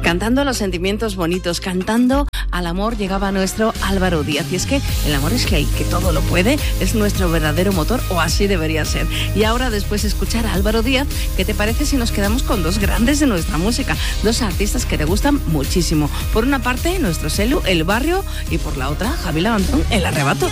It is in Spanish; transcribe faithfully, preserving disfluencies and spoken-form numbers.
Cantando los sentimientos bonitos, cantando al amor, llegaba nuestro Álvaro Díaz. Y es que el amor es ley, que todo lo puede, es nuestro verdadero motor, o así debería ser. Y ahora, después de escuchar a Álvaro Díaz, ¿qué te parece si nos quedamos con dos grandes de nuestra música? Dos artistas que te gustan muchísimo. Por una parte, nuestro Selu, El Barrio, y por la otra, Javi Labantón, El Arrebato.